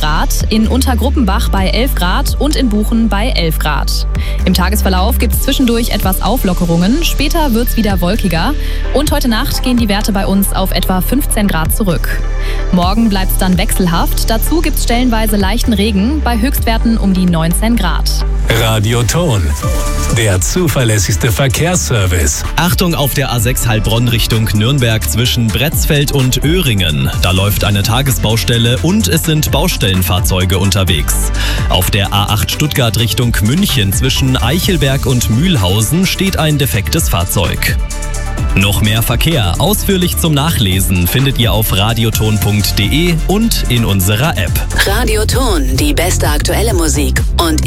Grad, in Untergruppenbach bei 11 Grad und in Buchen bei 11 Grad. Im Tagesverlauf gibt es zwischendurch etwas Auflockerungen, später wird es wieder wolkiger und heute Nacht gehen die Werte bei uns auf etwa 15 Grad zurück. Morgen bleibt es dann wechselhaft, dazu gibt es stellenweise leichten Regen bei Höchstwerten um die 19 Grad. Radioton, der zuverlässigste Verkehrsservice. Achtung auf der A6 Heilbronn Richtung Nürnberg zwischen Bretzfeld und Öhringen. Da läuft eine Tagesbaustelle und es sind Baustellenfahrzeuge unterwegs. Auf der A8 Stuttgart Richtung München zwischen Eichelberg und Mühlhausen steht ein defektes Fahrzeug. Noch mehr Verkehr ausführlich zum Nachlesen findet ihr auf radioton.de und in unserer App. Radioton, die beste aktuelle Musik und